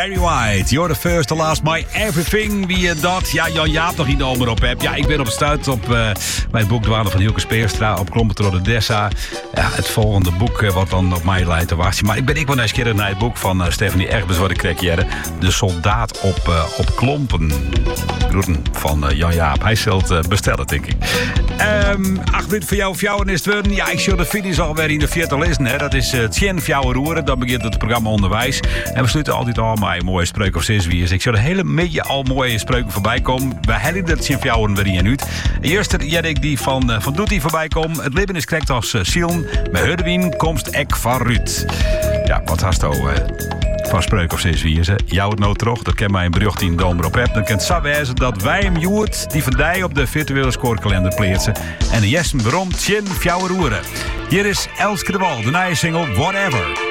Barry White. You're the first, the last, my everything. Wie je dat? Ja, Jan Jaap nog niet over op hebt. Ja, ik ben op stuit op bij het boek Dwalen van Hielke Speerstra op Klompen de Dessa. Ja, het volgende boek wat dan op mij leidt te wachten. Maar ik ben wel nieuwsgierig naar het boek van Stephanie Egbers, wat ik kreeg jaren. De soldaat op Klompen. Groeten van Jan Jaap. Hij zult bestellen, denk ik. 8 minuten voor jou of jou en is het weer. Ja, ik zie de finish alweer in de 40 lezen. Hè. Dat is het 10 voor roeren. Dan begint het programma Onderwijs. En we sluiten altijd al met mooie spreuken of zes wie is. Ik zie de hele middag al mooie spreuken voorbij komen. We hebben dat 10 voor weer in uit. Eerst had ik die van Doetie voorbij komen. Het leven is correct als Sielen. Met Hudewien komst ek van Ruud. Ja, wat hast van spreuken of zes wie is. Jou het nou terug. Dat ken mij een bericht in de Domer op hebt. Dan kan het zo wezen dat wij hem joert die van die op de virtuele scorekalender plaatsen. En de jessen waarom 10 voor roeren. Hier is Elske de Wal, de nieuwe single Whatever.